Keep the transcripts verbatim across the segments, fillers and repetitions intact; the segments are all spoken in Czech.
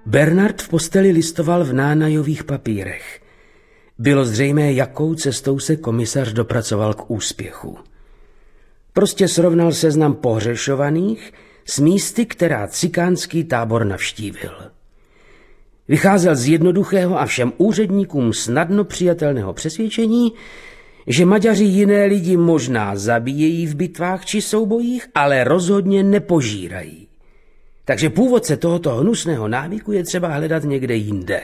Bernard v posteli listoval v nánajových papírech. Bylo zřejmé, jakou cestou se komisař dopracoval k úspěchu. Prostě srovnal seznam pohřešovaných s místy, která cikánský tábor navštívil. Vycházel z jednoduchého a všem úředníkům snadno přijatelného přesvědčení, že Maďaři jiné lidi možná zabíjejí v bitvách či soubojích, ale rozhodně nepožírají. Takže původce tohoto hnusného návyku je třeba hledat někde jinde.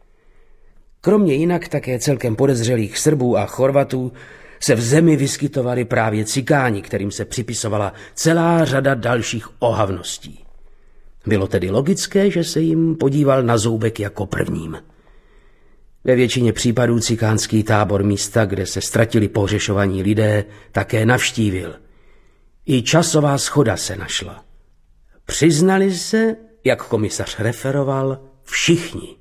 Kromě jinak také celkem podezřelých Srbů a Chorvatů se v zemi vyskytovali právě cikáni, kterým se připisovala celá řada dalších ohavností. Bylo tedy logické, že se jim podíval na zoubek jako prvním. Ve většině případů cikánský tábor místa, kde se ztratili pohřešovaní lidé, také navštívil. I časová shoda se našla. Přiznali se, jak komisař referoval, všichni.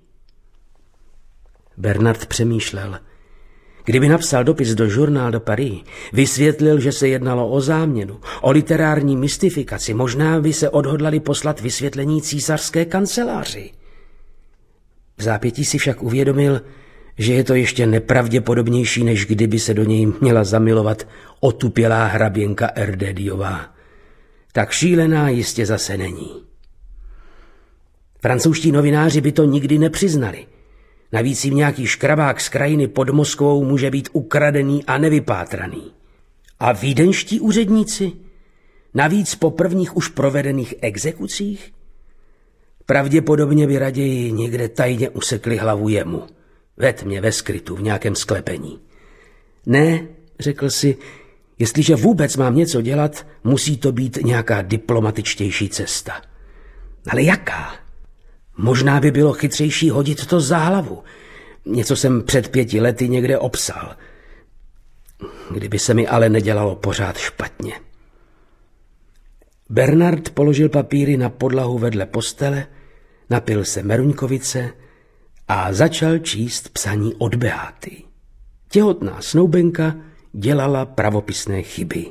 Bernard přemýšlel. Kdyby napsal dopis do Journal de Paris, vysvětlil, že se jednalo o záměnu, o literární mystifikaci, možná by se odhodlali poslat vysvětlení císařské kanceláři. V zápětí si však uvědomil, že je to ještě nepravděpodobnější, než kdyby se do něj měla zamilovat otupělá hraběnka Erdédiová. Tak šílená jistě zase není. Francouzští novináři by to nikdy nepřiznali. Navíc jim nějaký škrabák z krajiny pod Moskvou může být ukradený a nevypátraný. A vídeňští úředníci? Navíc po prvních už provedených exekucích? Pravděpodobně by raději někde tajně usekli hlavu jemu. Ve tmě, ve skrytu, v nějakém sklepení. Ne, řekl si, jestliže vůbec mám něco dělat, musí to být nějaká diplomatičtější cesta. Ale jaká? Možná by bylo chytřejší hodit to za hlavu. Něco jsem před pěti lety někde obsal. Kdyby se mi ale nedělalo pořád špatně. Bernard položil papíry na podlahu vedle postele, napil se meruňkovice a začal číst psaní od Beáty. Těhotná snoubenka dělala pravopisné chyby.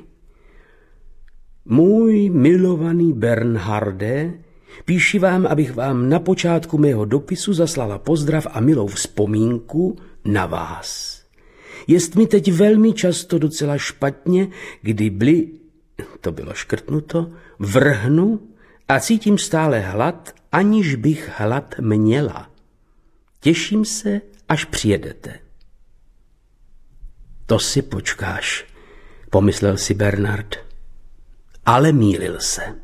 Můj milovaný Bernharde, píši vám, abych vám na počátku mého dopisu zaslala pozdrav a milou vzpomínku na vás. Jest mi teď velmi často docela špatně, kdy bli, to bylo škrtnuto, vrhnu a cítím stále hlad, aniž bych hlad měla. Těším se, až přijedete. To si počkáš, pomyslel si Bernard, ale mýlil se.